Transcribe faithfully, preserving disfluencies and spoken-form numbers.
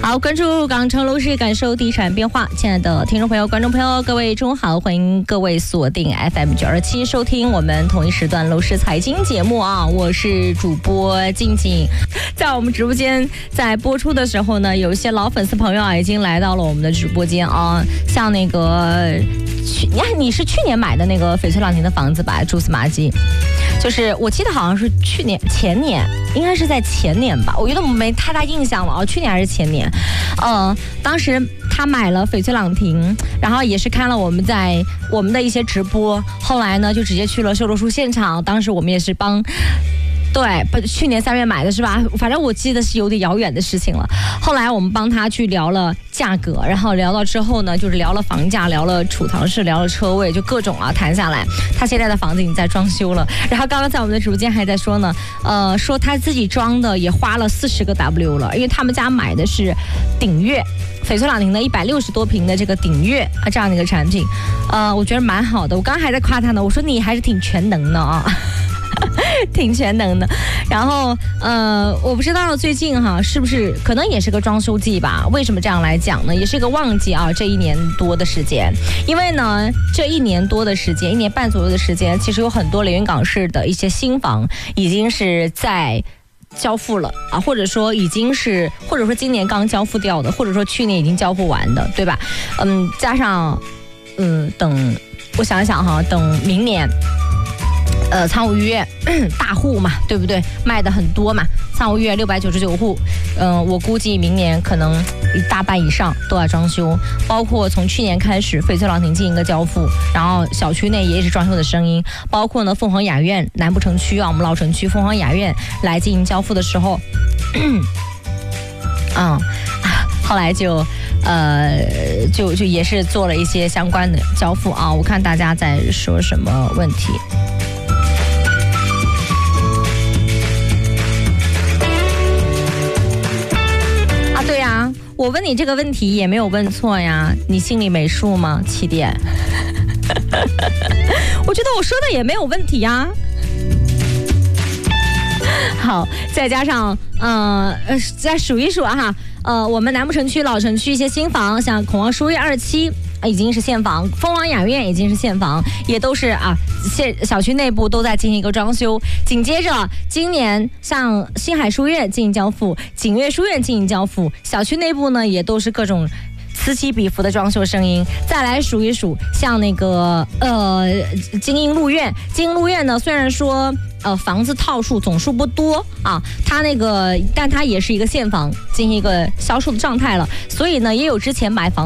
好，关注港城楼市，感受地产变化。亲爱的听众朋友、观众朋友，各位中午好，欢迎各位锁定 F M 九二七收听我们同一时段楼市财经节目啊！我是主播静静。在我们直播间在播出的时候呢，有一些老粉丝朋友啊，已经来到了我们的直播间啊，像那个去，你看你是去年买的那个翡翠朗廷的房子吧，蛛丝马迹。就是我记得好像是去年前年，应该是在前年吧，我觉得我没太大印象了啊，去年还是前年，呃，当时他买了翡翠朗廷，然后也是看了我们在我们的一些直播，后来呢就直接去了售楼处现场，当时我们也是帮。对，不，去年三月买的是吧？反正我记得是有点遥远的事情了。后来我们帮他去聊了价格，然后聊到之后呢，就是聊了房价，聊了储藏室，聊了车位，就各种啊谈下来。他现在的房子已经在装修了。然后刚刚在我们的直播间还在说呢，呃，说他自己装的也花了四十个 W 了，因为他们家买的是鼎悦。翡翠朗廷的一百六十多平的这个鼎悦啊，这样的一个产品，呃，我觉得蛮好的。我刚刚还在夸他呢，我说你还是挺全能的啊。挺全能的，然后呃，我不知道最近哈是不是可能也是个装修季吧？为什么这样来讲呢？也是一个旺季啊，这一年多的时间，因为呢这一年多的时间，一年半左右的时间，其实有很多连云港市的一些新房已经是在交付了啊，或者说已经是，或者说今年刚交付掉的，或者说去年已经交付完的，对吧？嗯，加上嗯，等我想想哈，等明年。呃，苍梧御苑大户嘛，对不对？卖的很多嘛，苍梧御苑六百九十九户，嗯、呃，我估计明年可能一大半以上都要装修，包括从去年开始翡翠朗廷进行一个交付，然后小区内也是装修的声音，包括呢凤凰雅苑南部城区啊，我们老城区凤凰雅苑来进行交付的时候，嗯。后来就，呃，就就也是做了一些相关的交付啊。我看大家在说什么问题。啊，对呀，我问你这个问题也没有问错呀，你心里没数吗？起点，我觉得我说的也没有问题呀。好，再加上呃呃，再数一数啊哈，呃，我们南部城区、老城区一些新房，像孔王书院二期已经是现房，凤凰雅苑已经是现房，也都是啊，现小区内部都在进行一个装修。紧接着，今年像新海书院进行交付，景悦书院进行交付，小区内部呢也都是各种。此起彼伏的装修声音，再来数一数，像那个呃精英路苑，精英路苑呢，虽然说呃房子套数总数不多啊，它那个但它也是一个现房进行一个销售的状态了，所以呢也有之前买房。